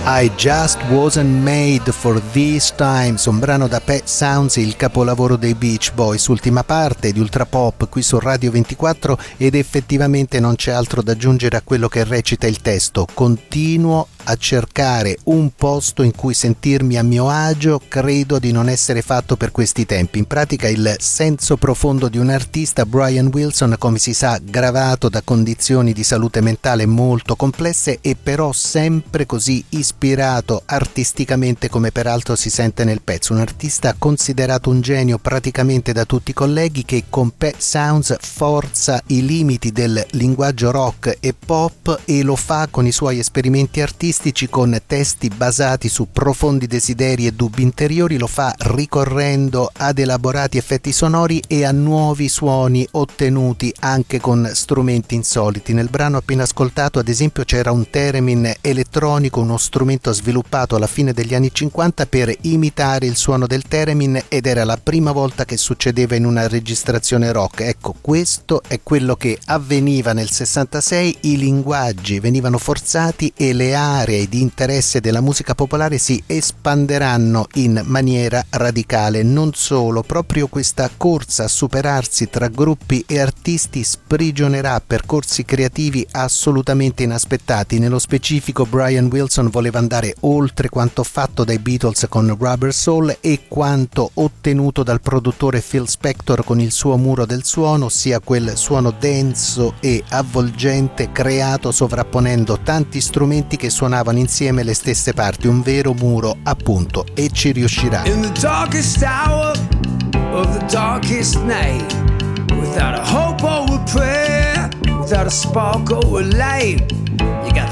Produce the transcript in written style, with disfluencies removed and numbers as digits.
I Just Wasn't Made for These Times, un brano da Pet Sounds, il capolavoro dei Beach Boys, ultima parte di Ultra Pop qui su Radio 24, ed effettivamente non c'è altro da aggiungere a quello che recita il testo. Continuo a cercare un posto in cui sentirmi a mio agio, credo di non essere fatto per questi tempi. In pratica il senso profondo di un artista, Brian Wilson, come si sa, gravato da condizioni di salute mentale molto complesse e però sempre così ispirato artisticamente, come peraltro si sente nel pezzo. Un artista considerato un genio praticamente da tutti i colleghi, che con Pet Sounds forza i limiti del linguaggio rock e pop e lo fa con i suoi esperimenti artistici, con testi basati su profondi desideri e dubbi interiori, lo fa ricorrendo ad elaborati effetti sonori e a nuovi suoni ottenuti anche con strumenti insoliti. Nel brano appena ascoltato, ad esempio, c'era un theremin elettronico, uno strumento sviluppato alla fine degli anni 50 per imitare il suono del theremin, ed era la prima volta che succedeva in una registrazione rock. Ecco, questo è quello che avveniva nel 66, i linguaggi venivano forzati e le aree di interesse della musica popolare si espanderanno in maniera radicale. Non solo, proprio questa corsa a superarsi tra gruppi e artisti sprigionerà percorsi creativi assolutamente inaspettati. Nello specifico, Brian Wilson voleva andare oltre quanto fatto dai Beatles con Rubber Soul e quanto ottenuto dal produttore Phil Spector con il suo muro del suono, ossia quel suono denso e avvolgente creato sovrapponendo tanti strumenti che suonavano insieme le stesse parti, un vero muro appunto, e ci riuscirà. In the darkest hour of the darkest night, without a hope or a prayer, without a spark or a light,